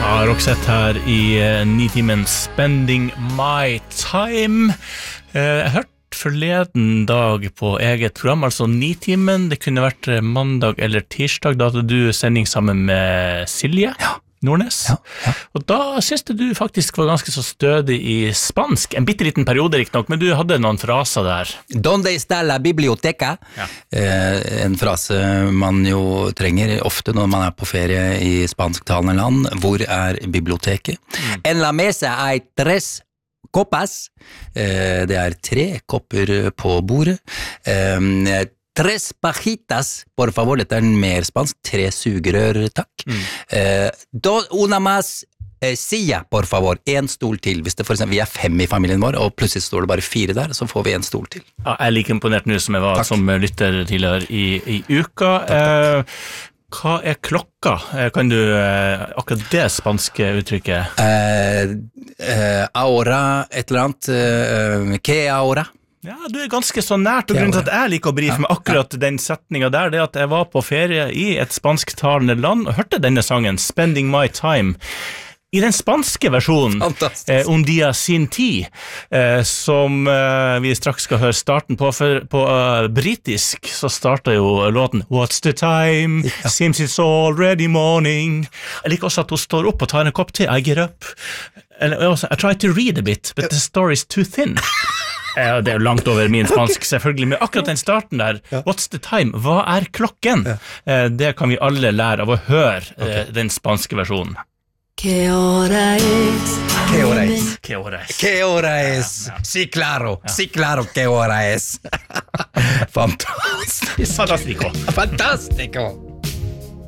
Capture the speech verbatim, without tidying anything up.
Ja, Roxette her i uh, Nitimen Spending My Time. Uh, jeg hørte forleden dag på eget program, altså Nitimen. Det kunne vært mandag eller tirsdag, da hadde du sending sammen med Silje. Ja. Nordnes. Ja, ja. Og da synes du faktisk var ganske så stødig i spansk. En bitteliten periode, riktig nok, men du hadde noen fraser der. Donde está la biblioteca? Ja. Eh, en frase man jo trenger ofte når man er på ferie i spansktalende land. Hvor er biblioteket? Mm. En la mesa hay tres copas. Eh, det er tre kopper på bordet. Eh, Tres pajitas, por favor, dette er mer spansk, tre sugerør, takk. Mm. Eh, do, una más eh, silla, por favor, en stol til. Hvis det for eksempel, vi er fem i familien vår, og plutselig står det bare fire der, så får vi en stol til. Ja, jeg er like imponert nå som jeg var takk. Som lytter tidligere i, i uka. Takk, takk. Eh, hva er klokka? Kan du eh, akkurat det spanske uttrykket? Eh, eh, ahora, et eller annet, eh, que ahora? Ja, du er ganske så nært, og grunnen til at jeg liker å brife med akkurat den setningen der, det er at jeg var på ferie i et spansktalende land og hørte denne sangen, Spending My Time, i den spanske versjonen, eh, Un Dia Sin Ti, eh, som eh, vi straks skal høre starten på, for på uh, britisk så starter jo låten What's the time? Ja. Seems it's already morning. Jeg liker også at hun står opp og tar en kopp te, I get up. Eller, også, I try to read a bit, but the story's too thin. Ja, det er jo langt over min spansk, selvfølgelig, men akkurat den starten der, ja. What's the time? Hva er klokken? Ja. Det kan vi alle lære av å høre okay. Den spanske versjonen. ¿Qué hora es? ¿Qué hora es? ¿Qué hora es? ¿Qué hora es? Ja, ja. Sí, claro, ja. Sí, claro, ¿qué hora es? Fantastisk. Fantastico. Fantastico.